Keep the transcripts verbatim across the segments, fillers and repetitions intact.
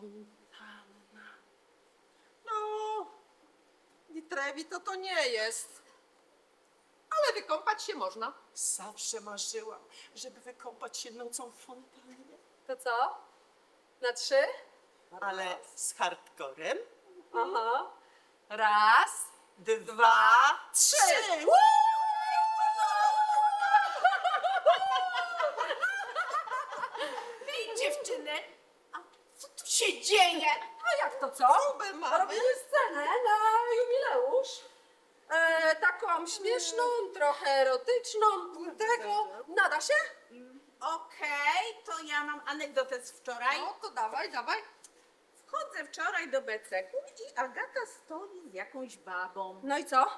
Fontanna. No, Di Trevi to to nie jest. Ale wykąpać się można. Zawsze marzyłam, żeby wykąpać się nocą w fontannie. To co? Na trzy? Ale z hardcorem. Aha. Raz, Dwa, trzy. trzy. Ej, dziewczyny, a co tu się dzieje? A jak to co? Próbę mamy. Robimy scenę na jubileusz. E, taką śmieszną, trochę erotyczną. Tego. Nada się? Okej, to ja mam anegdotę z wczoraj. No to dawaj, dawaj. Wchodzę wczoraj do beceku i Agata stoi z jakąś babą. No i co?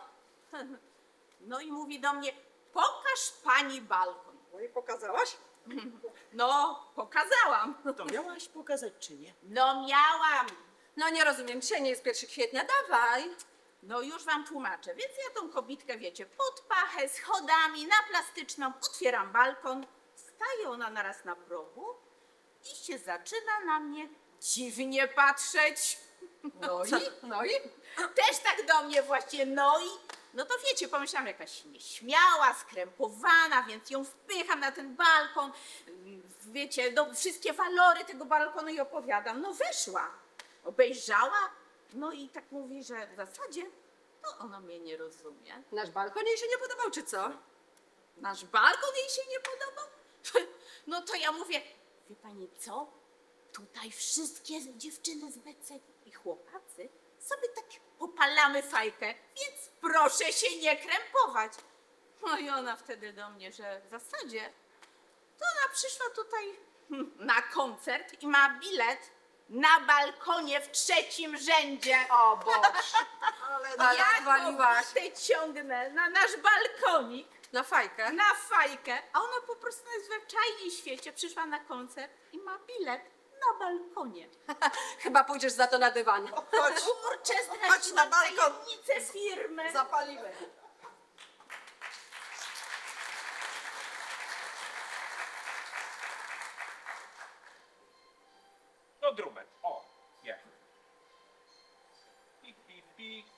No i mówi do mnie, pokaż pani balkon. No i pokazałaś? No, pokazałam. To miałaś pokazać, czy nie? No miałam. No nie rozumiem, dzisiaj nie jest pierwszego kwietnia, dawaj. No już wam tłumaczę, więc ja tą kobitkę, wiecie, pod pachę, schodami, na plastyczną, otwieram balkon, staje ona naraz na progu i się zaczyna na mnie dziwnie patrzeć. No i? No i? Też tak do mnie właśnie, no i, no to wiecie, pomyślałam, jakaś nieśmiała, skrępowana, więc ją wpycham na ten balkon, wiecie, no, wszystkie walory tego balkonu i opowiadam. No weszła, obejrzała, no i tak mówi, że w zasadzie to ona mnie nie rozumie. Nasz balkon jej się nie podobał, czy co? Nasz balkon jej się nie podobał? No to ja mówię, wie pani co? Tutaj wszystkie dziewczyny z beceku i chłopacy sobie tak popalamy fajkę, więc proszę się nie krępować. No i ona wtedy do mnie, że w zasadzie to ona przyszła tutaj hmm, na koncert i ma bilet na balkonie w trzecim rzędzie. O Boże. Ale Ja nawaliłaś. kobietę ciągnę na nasz balkonik, Na fajkę? na fajkę, a ona po prostu jest we czajnej świecie, przyszła na koncert i ma bilet na balkonie. Chyba pójdziesz za to na dywan. Chodź, Kurczę, Chodź na zdradziłam balkon. tajemnicę firmy. zapalimy. No drubek, o, nie. Pik, pik, pik.